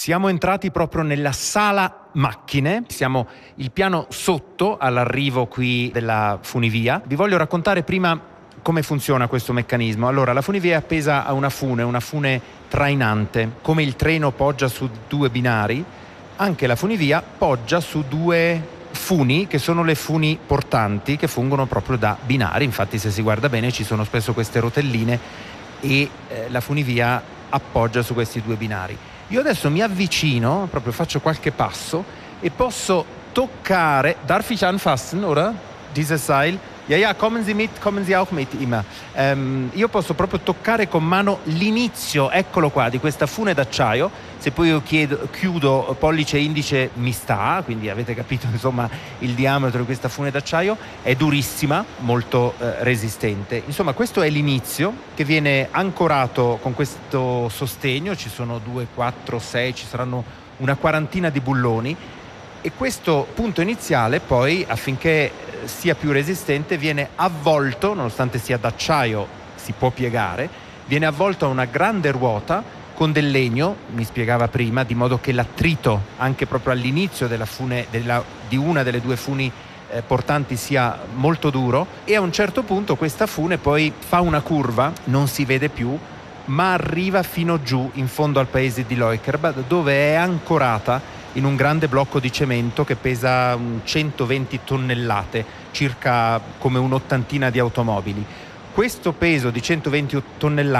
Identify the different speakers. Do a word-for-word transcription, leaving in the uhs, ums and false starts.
Speaker 1: Siamo entrati proprio nella sala macchine, siamo il piano sotto all'arrivo qui della funivia. Vi voglio raccontare prima come funziona questo meccanismo. Allora, la funivia è appesa a una fune, una fune trainante. Come il treno poggia su due binari, anche la funivia poggia su due funi, che sono le funi portanti, che fungono proprio da binari. Infatti, se si guarda bene, ci sono spesso queste rotelline e eh, la funivia appoggia su questi due binari. Io adesso mi avvicino, proprio faccio qualche passo e posso toccare. Darf ich anfassen, oder? Dieses Seil? Ja, ja, kommen Sie mit, kommen Sie auch mit, immer. Um, io posso proprio toccare con mano l'inizio, eccolo qua, di questa fune d'acciaio. Se poi io chiedo, chiudo pollice e indice mi sta, quindi avete capito insomma il diametro di questa fune d'acciaio. È durissima, molto eh, resistente. Insomma, questo è l'inizio che viene ancorato con questo sostegno. Ci sono due, quattro, sei, ci saranno una quarantina di bulloni. E questo punto iniziale poi, affinché sia più resistente, viene avvolto, nonostante sia d'acciaio si può piegare, viene avvolto a una grande ruota con del legno, mi spiegava prima, di modo che l'attrito anche proprio all'inizio della fune, della, di una delle due funi eh, portanti sia molto duro, e a un certo punto questa fune poi fa una curva, non si vede più, ma arriva fino giù in fondo al paese di Leukerbad, dove è ancorata in un grande blocco di cemento che pesa centoventi tonnellate, circa come un'ottantina di automobili. Questo peso di centoventi tonnellate